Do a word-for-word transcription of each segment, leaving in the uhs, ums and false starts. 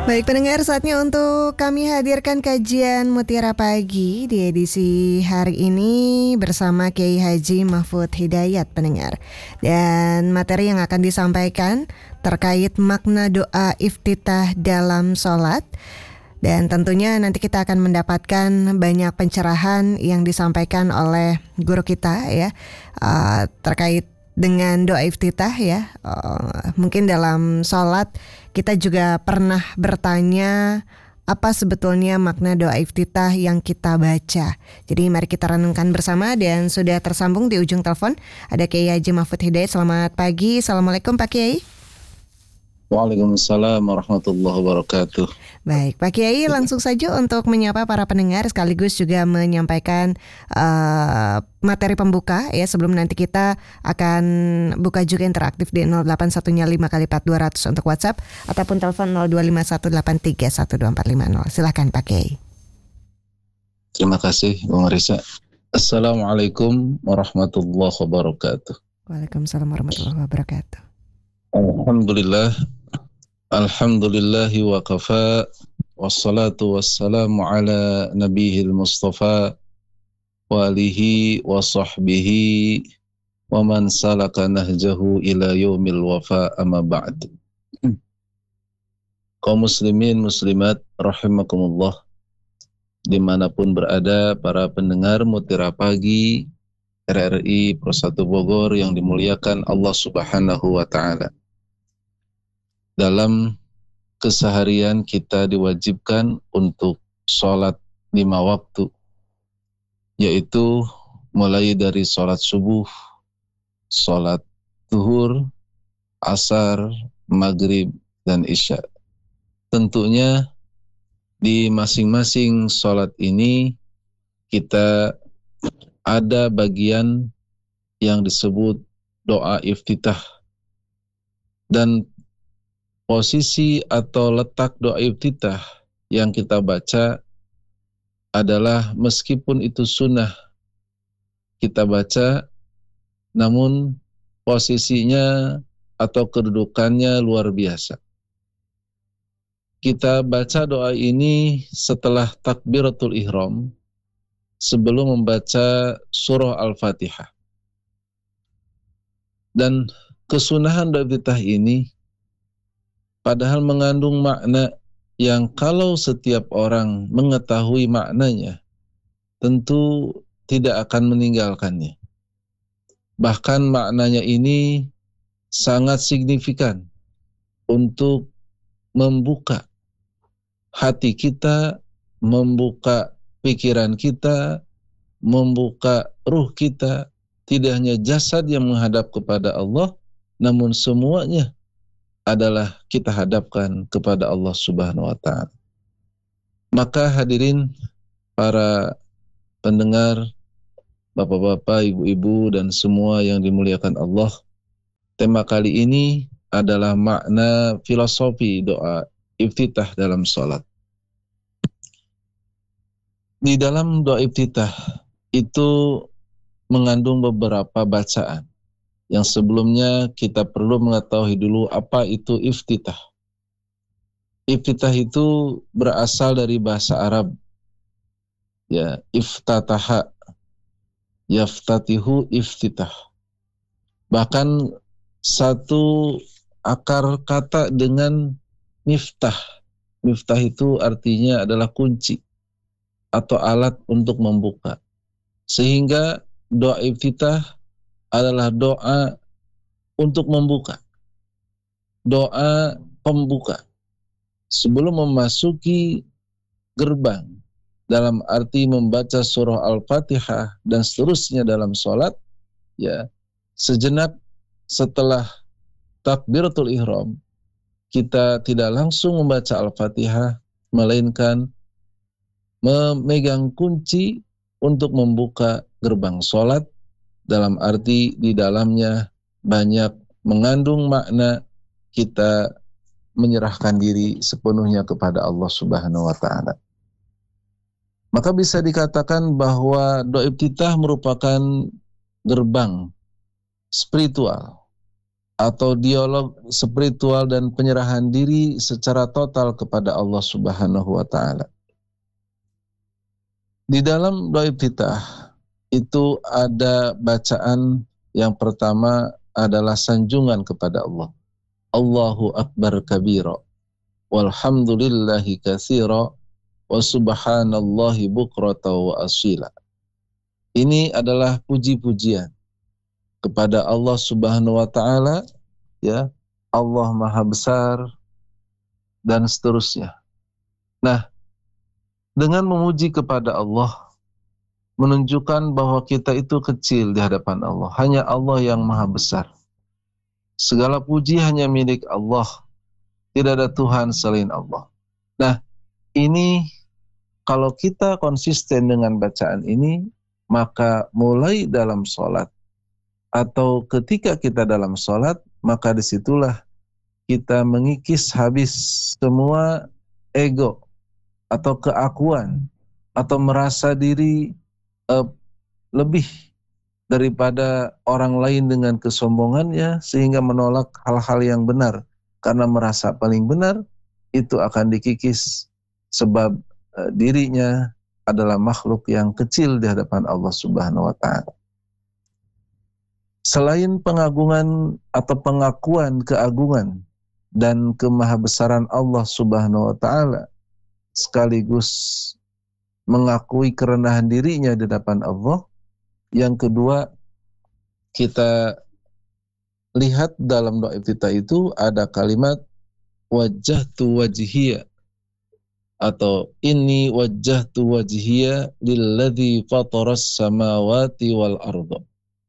Baik pendengar, saatnya untuk kami hadirkan kajian Mutiara Pagi di edisi hari ini bersama Kiai Haji Mahfud Hidayat pendengar. Dan materi yang akan disampaikan terkait makna doa iftitah dalam sholat. Dan tentunya nanti kita akan mendapatkan banyak pencerahan yang disampaikan oleh guru kita ya uh, terkait dengan doa iftitah ya. Uh, mungkin dalam sholat kita juga pernah bertanya apa sebetulnya makna doa iftitah yang kita baca. Jadi mari kita renungkan bersama dan sudah tersambung di ujung telepon ada Kiai Haji Mahfud Hidayat. Selamat pagi. Assalamualaikum Pak Kiai. Waalaikumsalam warahmatullahi wabarakatuh. Baik, Pak Kiai langsung saja untuk menyapa para pendengar sekaligus juga menyampaikan uh, materi pembuka ya sebelum nanti kita akan buka juga interaktif di nol delapan satu lima kali empat dua ratus untuk WhatsApp ataupun telepon nol dua lima satu delapan tiga satu dua empat lima nol. Silakan Pak Kiai. Terima kasih Bung Risa. Assalamualaikum warahmatullahi wabarakatuh. Waalaikumsalam warahmatullahi wabarakatuh. Alhamdulillah. Alhamdulillahi wa kafa. Wassalatu wassalamu ala nabiyil mustafa wa alihi wa sahbihi wa man salaka nahjahu ila yaumil wafa amma ba'd. Kaum muslimin muslimat rahimakumullah, dimanapun berada para pendengar Mutiara Pagi R R I Pro satu Bogor yang dimuliakan Allah Subhanahu wa Ta'ala. Dalam keseharian kita diwajibkan untuk sholat lima waktu, yaitu mulai dari sholat subuh, sholat zuhur, asar, maghrib, dan isya. Tentunya di masing-masing sholat ini kita ada bagian yang disebut doa iftitah, dan posisi atau letak doa iftitah yang kita baca adalah meskipun itu sunnah kita baca, namun posisinya atau kedudukannya luar biasa. Kita baca doa ini setelah takbiratul ihram, sebelum membaca surah Al-Fatihah. Dan kesunahan doa iftitah ini padahal mengandung makna yang kalau setiap orang mengetahui maknanya, tentu tidak akan meninggalkannya. Bahkan maknanya ini sangat signifikan untuk membuka hati kita, membuka pikiran kita, membuka ruh kita, tidak hanya jasad yang menghadap kepada Allah, namun semuanya adalah kita hadapkan kepada Allah Subhanahu wa Ta'ala. Maka hadirin para pendengar, bapak-bapak, ibu-ibu, dan semua yang dimuliakan Allah, tema kali ini adalah makna filosofi doa iftitah dalam sholat. Di dalam doa iftitah itu mengandung beberapa bacaan yang sebelumnya kita perlu mengetahui dulu apa itu iftitah. Iftitah itu berasal dari bahasa Arab, ya, iftataha, yaftatihu iftitah. Bahkan satu akar kata dengan miftah. Miftah itu artinya adalah kunci atau alat untuk membuka. Sehingga doa iftitah adalah doa untuk membuka, doa pembuka sebelum memasuki gerbang, dalam arti membaca surah Al-Fatihah dan seterusnya dalam sholat. Ya, sejenak setelah takbiratul ihram kita tidak langsung membaca Al-Fatihah, melainkan memegang kunci untuk membuka gerbang sholat, dalam arti di dalamnya banyak mengandung makna kita menyerahkan diri sepenuhnya kepada Allah Subhanahu wa Ta'ala. Maka bisa dikatakan bahwa doa iftitah merupakan gerbang spiritual atau dialog spiritual dan penyerahan diri secara total kepada Allah Subhanahu wa taala. Di dalam doa iftitah itu ada bacaan yang pertama adalah sanjungan kepada Allah. Allahu Akbar kabira walhamdulillahi katsira wa subhanallahi bukrata wa asila. Ini adalah puji-pujian kepada Allah Subhanahu wa taala, ya. Allah Maha Besar dan seterusnya. Nah, dengan memuji kepada Allah menunjukkan bahwa kita itu kecil di hadapan Allah. Hanya Allah yang Maha Besar. Segala puji hanya milik Allah. Tidak ada Tuhan selain Allah. Nah, ini kalau kita konsisten dengan bacaan ini, maka mulai dalam sholat atau ketika kita dalam sholat, maka disitulah kita mengikis habis semua ego atau keakuan atau merasa diri uh, lebih daripada orang lain dengan kesombongannya sehingga menolak hal-hal yang benar karena merasa paling benar. Itu akan dikikis sebab uh, dirinya adalah makhluk yang kecil di hadapan Allah Subhanahu wa taala. Selain pengagungan atau pengakuan keagungan dan kemahabesaran Allah Subhanahu wa taala, sekaligus mengakui kerendahan dirinya di hadapan Allah, yang kedua kita lihat dalam doa iftitah itu ada kalimat wajjahtu wajhiya atau inni wajjahtu wajhiya lilladzi fataras samawati wal ardh.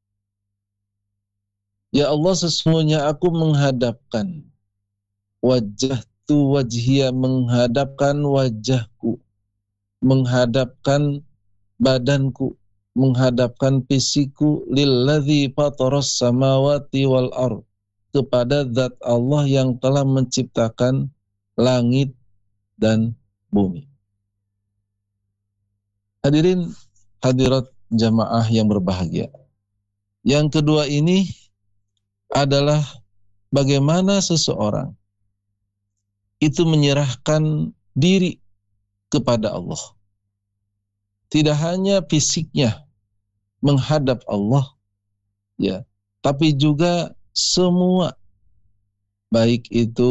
Ya Allah, sesungguhnya aku menghadapkan wajah tu wajhiya, menghadapkan wajahku, menghadapkan badanku, menghadapkan fisikku lilladzi fataras samawati wal ardh, kepada zat Allah yang telah menciptakan langit dan bumi. Hadirin hadirat jamaah yang berbahagia. Yang kedua ini adalah bagaimana seseorang itu menyerahkan diri kepada Allah. Tidak hanya fisiknya menghadap Allah, ya, tapi juga semua, baik itu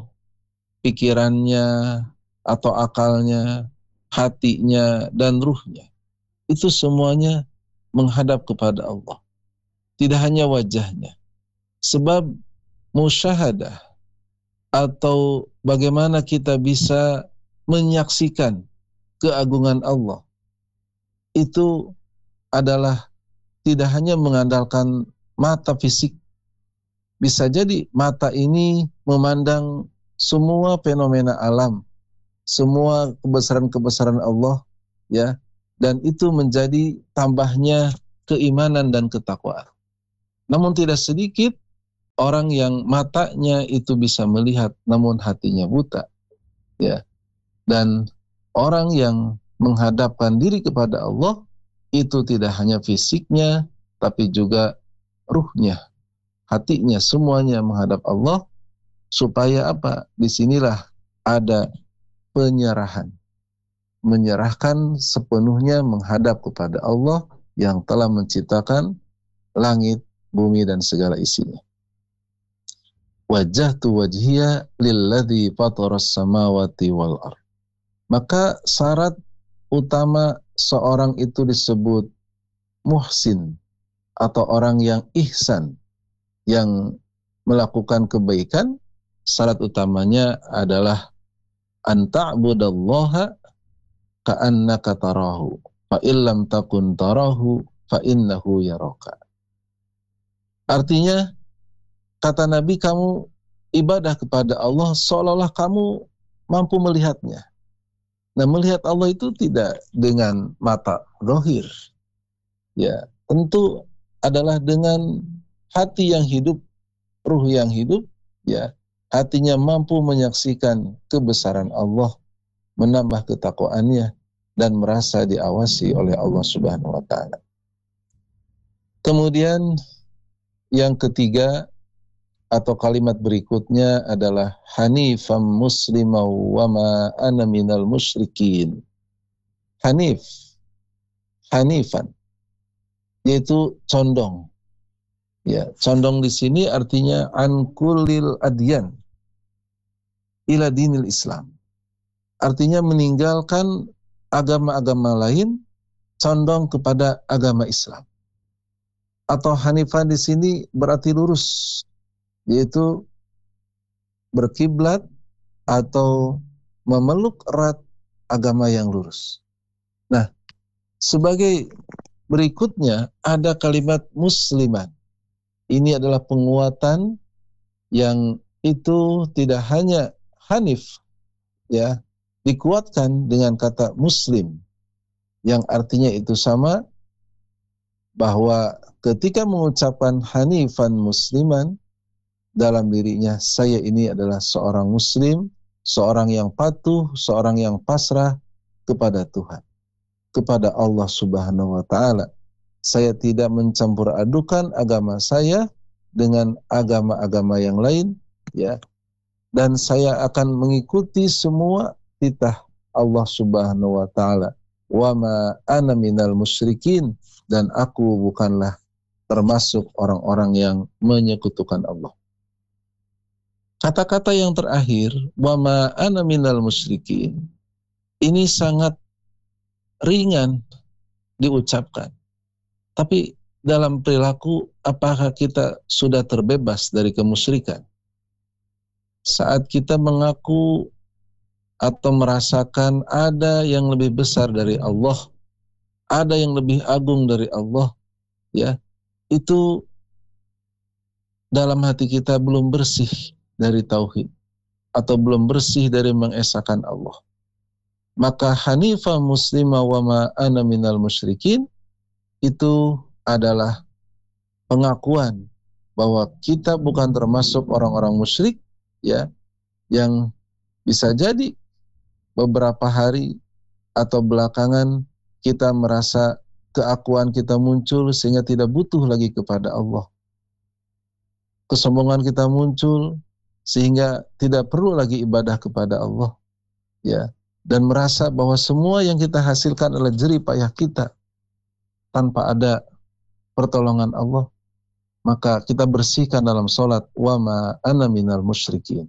pikirannya atau akalnya, hatinya dan ruhnya, itu semuanya menghadap kepada Allah. Tidak hanya wajahnya. Sebab musyahadah atau bagaimana kita bisa menyaksikan keagungan Allah itu adalah tidak hanya mengandalkan mata fisik. Bisa jadi mata ini memandang semua fenomena alam, semua kebesaran-kebesaran Allah, ya, dan itu menjadi tambahnya keimanan dan ketakwaan. Namun tidak sedikit orang yang matanya itu bisa melihat namun hatinya buta, ya. Dan orang yang menghadapkan diri kepada Allah itu tidak hanya fisiknya tapi juga ruhnya, hatinya, semuanya menghadap Allah. Supaya apa? Disinilah ada penyerahan, menyerahkan sepenuhnya menghadap kepada Allah yang telah menciptakan langit, bumi dan segala isinya. Wajjahtu wajhiya lilladzi fataras samawati wal ardh. Maka syarat utama seorang itu disebut muhsin atau orang yang ihsan, yang melakukan kebaikan. Syarat utamanya adalah an ta'budallaha ka'annaka tarahu fa illam takun tarahu fa innahu yaraka. Artinya, kata Nabi, kamu ibadah kepada Allah seolah-olah kamu mampu melihatnya. Nah, melihat Allah itu tidak dengan mata zahir, ya, tentu adalah dengan hati yang hidup, ruh yang hidup, ya, hatinya mampu menyaksikan kebesaran Allah, menambah ketakwaannya dan merasa diawasi oleh Allah Subhanahu wa taala. Kemudian yang ketiga atau kalimat berikutnya adalah hanifam muslimau wa ma ana minal musyrikin. Hanif, hanifan, yaitu condong. Ya, condong di sini artinya an kullil adyan ila dinil Islam. Artinya meninggalkan agama-agama lain, condong kepada agama Islam. Atau hanifan di sini berarti lurus, yaitu berkiblat atau memeluk erat agama yang lurus. Nah, sebagai berikutnya ada kalimat musliman. Ini adalah penguatan yang itu tidak hanya hanif, ya, dikuatkan dengan kata muslim, yang artinya itu sama, bahwa ketika mengucapkan hanifan musliman, dalam dirinya saya ini adalah seorang muslim, seorang yang patuh, seorang yang pasrah kepada Tuhan, kepada Allah Subhanahu wa taala. Saya tidak mencampur adukan agama saya dengan agama-agama yang lain, ya. Dan saya akan mengikuti semua titah Allah Subhanahu wa taala. Wa ma ana minal musyrikin, dan aku bukanlah termasuk orang-orang yang menyekutukan Allah. Kata-kata yang terakhir, wa ma ana minal musyrikin, ini sangat ringan diucapkan. Tapi dalam perilaku, apakah kita sudah terbebas dari kemusyrikan? Saat kita mengaku atau merasakan ada yang lebih besar dari Allah, ada yang lebih agung dari Allah, ya, itu dalam hati kita belum bersih dari tauhid atau belum bersih dari mengesahkan Allah. Maka hanifah muslimah wa ma ana minal musyrikin itu adalah pengakuan bahwa kita bukan termasuk orang-orang musyrik, ya, yang bisa jadi beberapa hari atau belakangan kita merasa keakuan kita muncul sehingga tidak butuh lagi kepada Allah. Kesombongan kita muncul sehingga tidak perlu lagi ibadah kepada Allah, ya, dan merasa bahwa semua yang kita hasilkan adalah jerih payah kita tanpa ada pertolongan Allah. Maka kita bersihkan dalam sholat, wa ma ana minal musyrikin.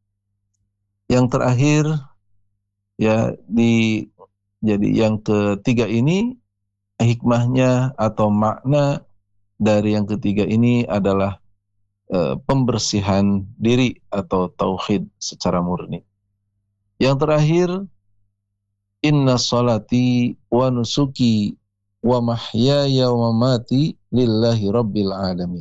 Yang terakhir, ya, di jadi yang ketiga ini, hikmahnya atau makna dari yang ketiga ini adalah e, pembersihan diri atau tauhid secara murni. Yang terakhir, inna sholati wa nusuki wa mahyaya wa mamati lillahi rabbil alamin.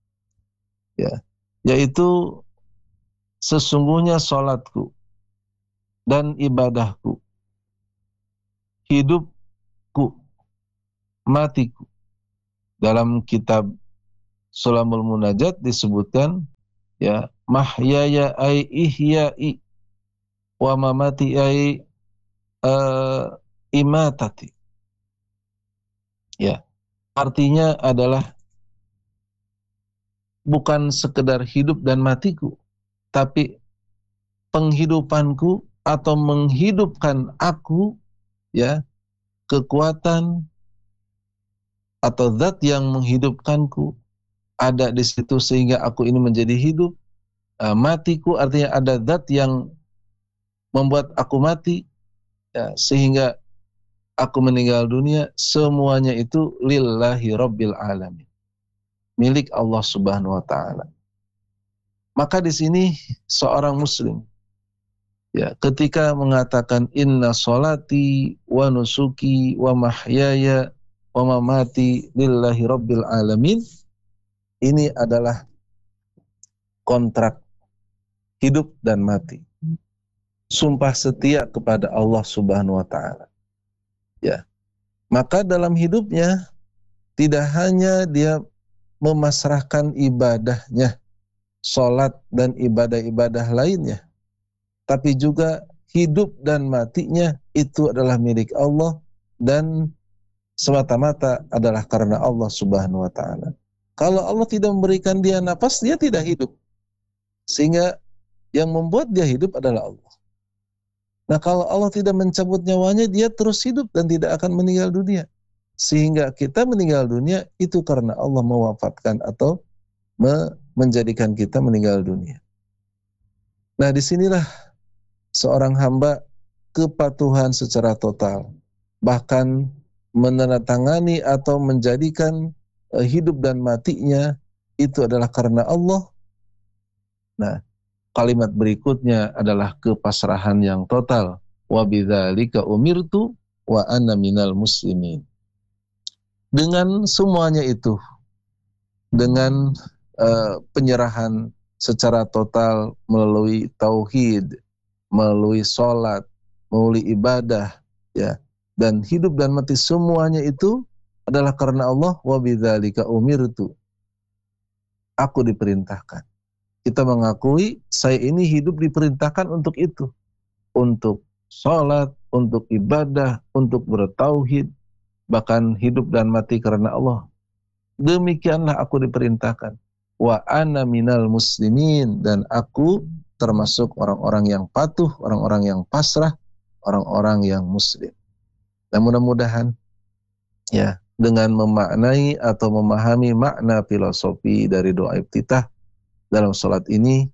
Ya, yaitu sesungguhnya salatku dan ibadahku, hidupku, matiku. Dalam kitab Sulamul Munajat disebutkan, ya, mahyaya ay ihya'i wa mamati ay uh, imatati. Ya, artinya adalah bukan sekedar hidup dan matiku, tapi penghidupanku atau menghidupkan aku, ya, kekuatan atau zat yang menghidupkanku ada di situ sehingga aku ini menjadi hidup. Uh, matiku artinya ada zat yang membuat aku mati, ya, sehingga aku meninggal dunia. Semuanya itu lillahi rabbil alamin, milik Allah Subhanahu wa taala. Maka di sini seorang muslim, ya, ketika mengatakan inna sholati wa nusuki wa mahyaya wa mamati lillahi rabbil alamin, ini adalah kontrak hidup dan mati, sumpah setia kepada Allah Subhanahu wa taala. Ya. Maka dalam hidupnya tidak hanya dia memasrahkan ibadahnya, sholat dan ibadah-ibadah lainnya, tapi juga hidup dan matinya itu adalah milik Allah dan semata-mata adalah karena Allah Subhanahu wa taala. Kalau Allah tidak memberikan dia nafas, dia tidak hidup. Sehingga yang membuat dia hidup adalah Allah. Nah, kalau Allah tidak mencabut nyawanya, dia terus hidup dan tidak akan meninggal dunia. Sehingga kita meninggal dunia itu karena Allah mewafatkan atau me- menjadikan kita meninggal dunia. Nah, disinilah seorang hamba kepatuhan secara total. Bahkan menandatangani atau menjadikan uh, hidup dan matinya itu adalah karena Allah. Nah, kalimat berikutnya adalah kepasrahan yang total. Wa bidzalika umirtu wa ana minal muslimin. Dengan semuanya itu, dengan uh, penyerahan secara total melalui tauhid, melalui sholat, melalui ibadah, ya, dan hidup dan mati semuanya itu adalah karena Allah. Wa bidzalika umirtu. Aku diperintahkan. Kita mengakui saya ini hidup diperintahkan untuk itu, untuk sholat, untuk ibadah, untuk bertauhid, bahkan hidup dan mati karena Allah. Demikianlah aku diperintahkan. Wa ana minal muslimin, dan aku termasuk orang-orang yang patuh, orang-orang yang pasrah, orang-orang yang muslim. Dan mudah-mudahan ya, dengan memaknai atau memahami makna filosofi dari doa iftitah dalam sholat ini,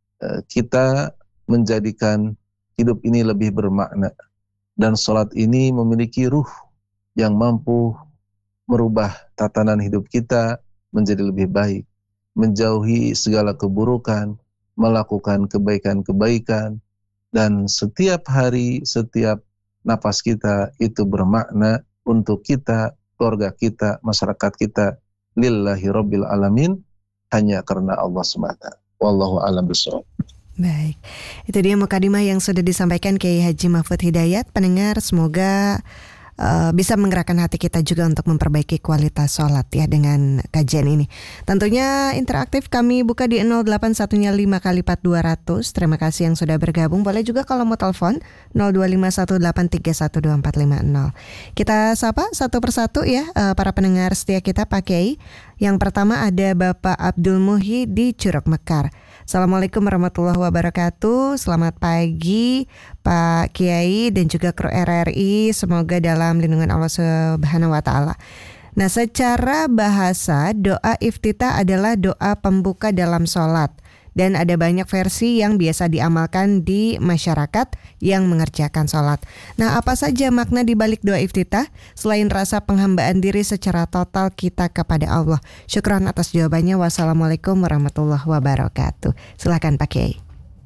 kita menjadikan hidup ini lebih bermakna, dan sholat ini memiliki ruh yang mampu merubah tatanan hidup kita menjadi lebih baik, menjauhi segala keburukan, melakukan kebaikan-kebaikan, dan setiap hari, setiap napas kita itu bermakna untuk kita, keluarga kita, masyarakat kita, lillahi rabbil alamin, hanya karena Allah semata. Wallahu a'lam bishawab. Baik, itu dia mukadimah yang sudah disampaikan Kiai Haji Mahfud Hidayat. Pendengar, semoga uh, bisa menggerakkan hati kita juga untuk memperbaiki kualitas sholat ya dengan kajian ini. Tentunya interaktif kami buka di nol delapan satu lima kali empat dua ratus. Terima kasih yang sudah bergabung. Boleh juga kalau mau telepon nol dua lima satu delapan tiga satu dua empat lima nol. Kita sapa satu persatu ya uh, para pendengar setia kita Pak Kiai. Yang pertama ada Bapak Abdul Muhi di Curug Mekar. Assalamualaikum warahmatullahi wabarakatuh. Selamat pagi Pak Kiai dan juga kru R R I. Semoga dalam lindungan Allah Subhanahu wa taala. Nah, secara bahasa doa iftitah adalah doa pembuka dalam sholat. Dan ada banyak versi yang biasa diamalkan di masyarakat yang mengerjakan sholat. Nah, apa saja makna di balik doa iftitah selain rasa penghambaan diri secara total kita kepada Allah? Syukran atas jawabannya. Wassalamualaikum warahmatullahi wabarakatuh. Silakan Pak Kiai.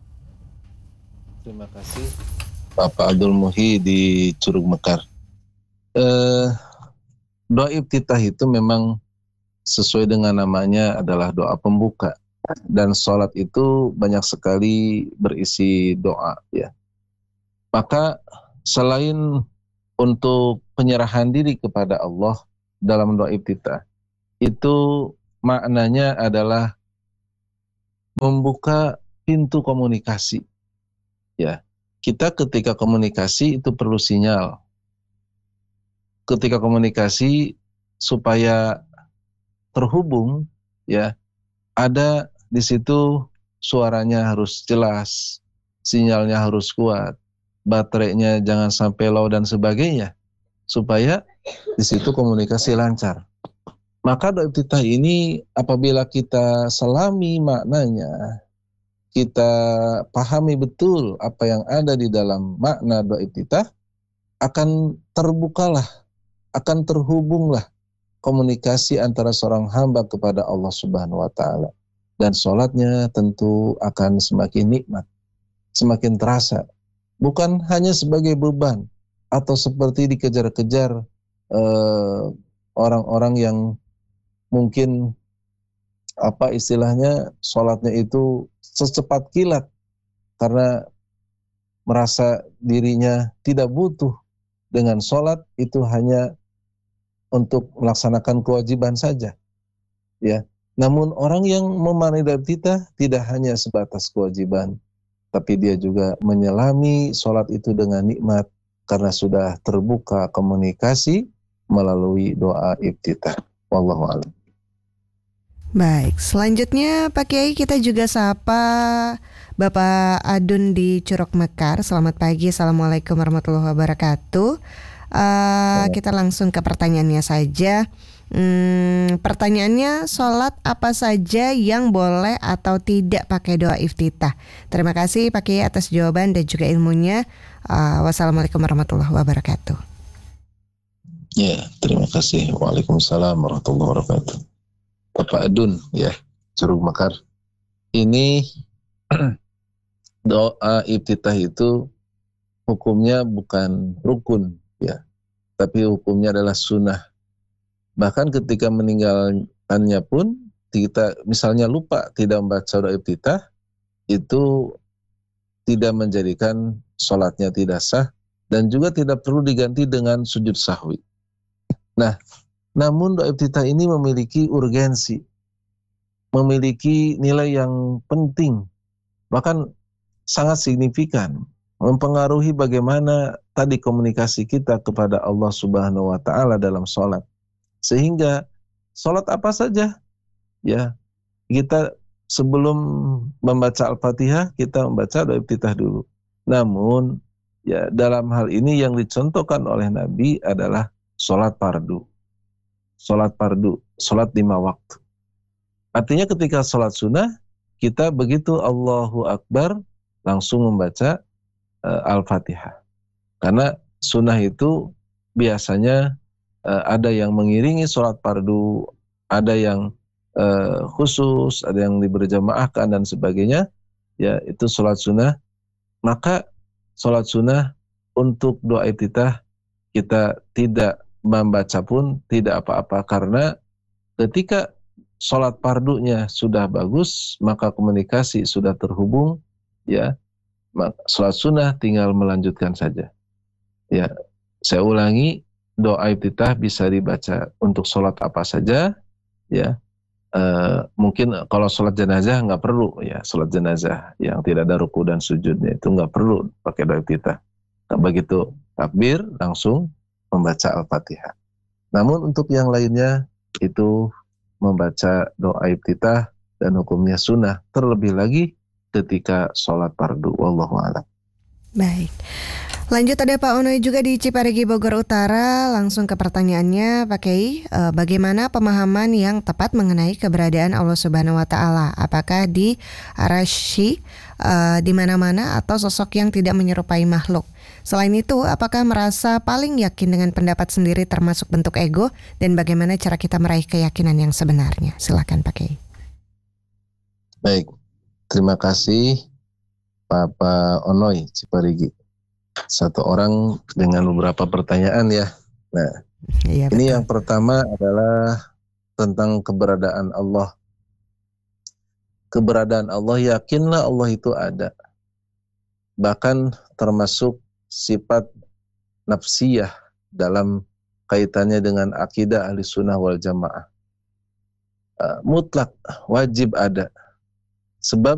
Terima kasih Bapak Abdul Muhi di Curug Mekar. Eh, doa iftitah itu memang sesuai dengan namanya adalah doa pembuka. Dan sholat itu banyak sekali berisi doa ya. Maka selain untuk penyerahan diri kepada Allah dalam doa iftitah, itu maknanya adalah membuka pintu komunikasi ya. Kita ketika komunikasi itu perlu sinyal. Ketika komunikasi supaya terhubung ya, ada di situ suaranya harus jelas, sinyalnya harus kuat, baterainya jangan sampai low dan sebagainya, supaya di situ komunikasi lancar. Maka doa iftitah ini apabila kita selami maknanya, kita pahami betul apa yang ada di dalam makna doa iftitah, akan terbukalah, akan terhubunglah komunikasi antara seorang hamba kepada Allah Subhanahu wa taala. Dan sholatnya tentu akan semakin nikmat, semakin terasa. Bukan hanya sebagai beban atau seperti dikejar-kejar eh, orang-orang yang mungkin apa istilahnya sholatnya itu secepat kilat karena merasa dirinya tidak butuh dengan sholat, itu hanya untuk melaksanakan kewajiban saja, ya. Namun orang yang memaknai doa iftitah tidak hanya sebatas kewajiban, tapi dia juga menyelami sholat itu dengan nikmat karena sudah terbuka komunikasi melalui doa iftitah. Wallahu a'lam. Baik, selanjutnya Pak Kiai kita juga sapa Bapak Adun di Curug Mekar. Selamat pagi, Assalamualaikum warahmatullahi wabarakatuh. Uh, kita langsung ke pertanyaannya saja. Hmm, pertanyaannya, sholat apa saja yang boleh atau tidak pakai doa iftitah? Terima kasih Pak Kiai atas jawaban dan juga ilmunya. Uh, wassalamualaikum warahmatullahi wabarakatuh. Ya, terima kasih. Waalaikumsalam warahmatullahi wabarakatuh. Bapak Adun, ya, Curug Mekar. Ini doa iftitah itu hukumnya bukan rukun, ya, tapi hukumnya adalah sunnah. Bahkan ketika meninggalkannya pun, kita misalnya lupa tidak membaca doa iftitah, itu tidak menjadikan sholatnya tidak sah, dan juga tidak perlu diganti dengan sujud sahwi. Nah, namun doa iftitah ini memiliki urgensi, memiliki nilai yang penting, bahkan sangat signifikan, mempengaruhi bagaimana tadi komunikasi kita kepada Allah Subhanahu wa taala dalam sholat. Sehingga sholat apa saja, ya, kita sebelum membaca Al-Fatihah, kita membaca doa iftitah dulu. Namun, ya, dalam hal ini yang dicontohkan oleh Nabi adalah sholat fardu. Sholat fardu, sholat lima waktu. Artinya ketika sholat sunnah, kita begitu Allahu Akbar, langsung membaca uh, Al-Fatihah. Karena sunnah itu biasanya uh, ada yang mengiringi sholat fardu, ada yang uh, khusus, ada yang diberjamaahkan dan sebagainya. Ya, itu sholat sunnah. Maka sholat sunnah untuk doa iftitah kita tidak membaca pun tidak apa-apa, karena ketika sholat fardunya sudah bagus, maka komunikasi sudah terhubung, ya, sholat sunnah tinggal melanjutkan saja. Ya, saya ulangi, doa iftitah bisa dibaca untuk sholat apa saja, ya. E, mungkin kalau sholat jenazah nggak perlu, ya, sholat jenazah yang tidak ada ruku dan sujudnya itu nggak perlu pakai doa iftitah. Nah, begitu takbir langsung membaca Al-Fatihah. Namun untuk yang lainnya itu membaca doa iftitah dan hukumnya sunnah, terlebih lagi ketika sholat fardu. Wallahu a'lam. Baik. Lanjut ada Pak Onoy juga di Ciparigi Bogor Utara. Langsung ke pertanyaannya Pak Kiai, e, bagaimana pemahaman yang tepat mengenai keberadaan Allah Subhanahu wa taala? Apakah di Arasy, e, di mana-mana, atau sosok yang tidak menyerupai makhluk? Selain itu, apakah merasa paling yakin dengan pendapat sendiri termasuk bentuk ego, dan bagaimana cara kita meraih keyakinan yang sebenarnya? Silakan Pak Kiai. Baik, terima kasih Bapak Onoy Ciparigi. Satu orang dengan beberapa pertanyaan, ya. Nah, ya, ini yang pertama adalah tentang keberadaan Allah. Keberadaan Allah, yakinlah Allah itu ada. Bahkan termasuk sifat nafsiyah dalam kaitannya dengan akidah ahli sunnah wal jamaah. Uh, mutlak, wajib ada. Sebab